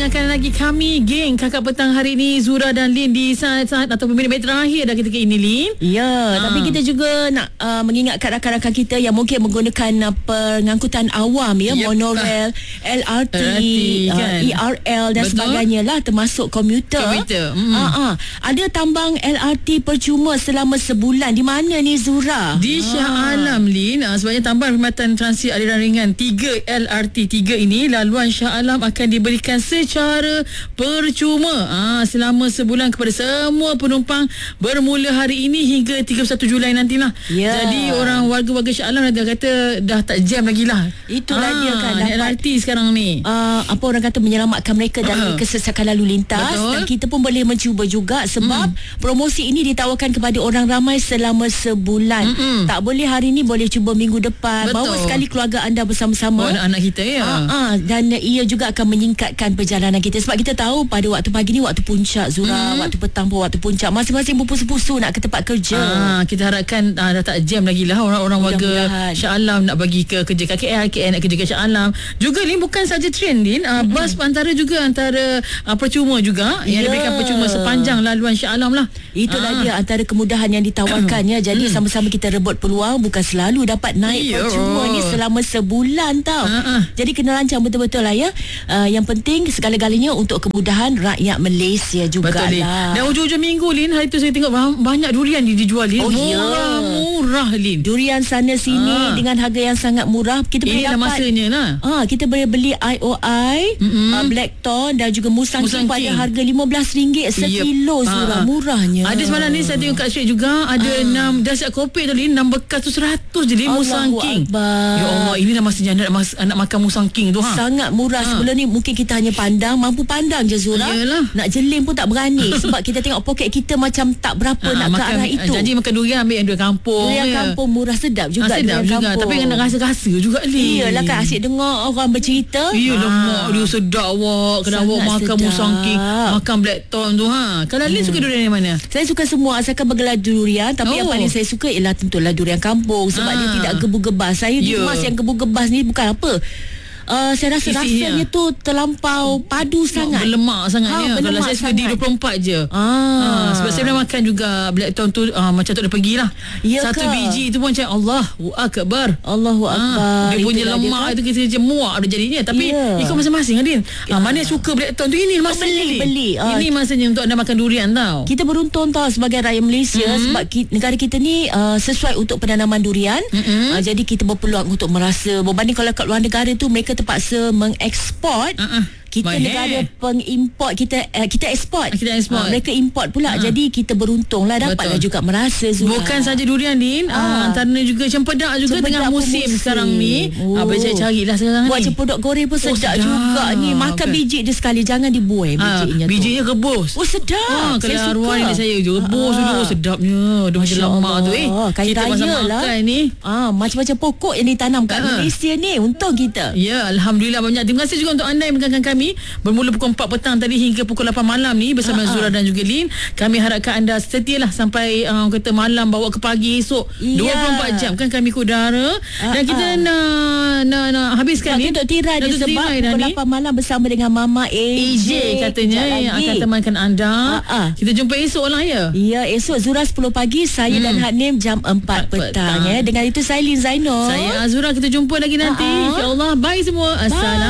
dengarkan lagi kami, geng Kakak Petang hari ini, Zura dan Lin di saat-saat ataupun minit-minit terakhir dah ketika ini, Lin. Ya, tapi kita juga nak mengingatkan rakan-rakan kita yang mungkin menggunakan pengangkutan awam, ya, monorail, LRT, kan? ERL dan sebagainya lah, termasuk komuter. Ada tambang LRT percuma selama sebulan. Di mana ni, Zura? Di Shah Alam, Lin. Sebabnya tambang perkhidmatan transit aliran ringan 3 LRT 3 ini, laluan Shah Alam akan diberikan secara percuma selama sebulan kepada semua penumpang bermula hari ini hingga 31 Julai nantilah. Jadi orang warga-warga Shah Alam dah kata dah tak jam lagi lah. Itulah dia kan, dapat LRT sekarang ni. Apa orang kata, menyelamatkan mereka dari kesesakan lalu lintas. Dan kita pun boleh mencuba juga sebab promosi ini ditawarkan kepada orang ramai selama sebulan. Tak boleh hari ni, boleh cuba minggu depan. Bawa sekali keluarga anda bersama-sama. Anak kita, ya. Dan ia juga akan meningkatkan perjalanan kita. Sebab kita tahu pada waktu pagi ni waktu puncak, Zura. Waktu petang pun waktu puncak. Masing-masing berpusu-pusu nak ke tempat kerja. Kita harapkan dah tak jam lagi lah orang-orang warga Shah Alam nak bagi ke kerja kat KL, KL nak kerja kat Shah Alam. Juga, Lin, bukan saja train, Lin. Bas antara percuma juga yang diberikan percuma sepanjang laluan Shah Alam lah. Itulah dia antara kemudahan yang ditawarkannya. Jadi sama-sama kita rebut peluang. Bukan selalu dapat naik percuma ni selama sebulan tau. Jadi kena rancang betul-betul lah, ya. Yang penting segala-galanya untuk kemudahan rakyat Malaysia jugalah. Betul, Lin. Dan hujung-hujung minggu, Lin, hari tu saya tengok banyak durian dijual, Lin. Murah, Lin. Durian sana sini dengan harga yang sangat murah. Kita boleh dapat masanya lah. Kita boleh beli IOI, Blackthorn dan juga Musang King pada harga RM15 sekilo, Zura. Murahnya. Ada semalam ni saya tengok kat street juga, ada 6 dah siap kopi tu, Lin. 6 bekas tu 100 je, Lin. Musang King. Ya Allah, ini dah masanya nak makan Musang King tu. Sangat murah. Sebelum ni mungkin kita hanya mampu pandang je, Zura. Nak jeling pun tak berani. Sebab kita tengok poket kita macam tak berapa nak ke arah itu. Janji makan durian, ambil yang durian kampung. Durian kampung murah, sedap juga. Sedap juga. Tapi nak rasa-rasa juga, Lin. Iyalah kan, asyik dengar orang bercerita. Lemak dia sedap, awak. Kena awak makan Musang King, makan Blackthorn tu. Kalau Lin suka durian yang mana? Saya suka semua asalkan bergelar durian. Tapi yang paling saya suka ialah tentulah durian kampung. Sebab dia tidak gebu-gebas. Saya emas yang gebu-gebas ni bukan apa. Saya rasa rasanya tu terlampau padu sangat. Berlemak sangat. Kalau saya suka di 24 je. Sebab saya pernah makan juga Blackthorn tu, macam tak ada pergi lah. Satu biji tu pun macam Allahu Akbar. Allahu Akbar. Dia punya lemak tu kita muak ada jadinya. Tapi ikut masing-masing, Adin. Mana suka Blackthorn tu, ini masanya beli. Ini masanya untuk anda makan durian tau. Kita beruntung tau sebagai rakyat Malaysia. Sebab negara kita ni sesuai untuk penanaman durian. Jadi kita berpeluang untuk merasa, berbanding kalau kat luar negara tu mereka terpaksa mengeksport. Kita negara pengimport, kita ekspor. Mereka import pula. Jadi kita beruntung lah, dapatlah juga merasa, Zura. Bukan saja durian, Din. Antara juga cempedak juga tengah musim sekarang ni. Boleh carilah sekarang buat ni. cempedak goreng pun sedap juga ni. Makan biji dia sekali, jangan dibuai bijinya tu. Bijinya rebus. Sedap. Kalau arwah ni saya rebus dulu, sedapnya. Dia macam lemak tu. Kaya raya lah ni. Macam-macam pokok yang ditanam kat Malaysia ni. Untung kita. Ya, Alhamdulillah banyak. Terima kasih juga untuk anda yang mendengarkan kami bermula pukul 4 petang tadi hingga pukul 8 malam ni bersama Zura dan juga Lin. Kami harapkan anda setialah sampai kata malam, bawa ke pagi esok. 24 jam kan kami ke udara. Dan kita nak habiskan ni untuk tirai dia sebab pukul 8 malam bersama dengan Mama AJ katanya yang akan temankan anda. Kita jumpa esok lah, ya. Ya, esok Zura 10 pagi, saya dan Hanim jam 4 petang. Dengan itu saya Lin Zainal. Saya Azura. Kita jumpa lagi nanti. InsyaAllah. Bye semua. Assalamualaikum.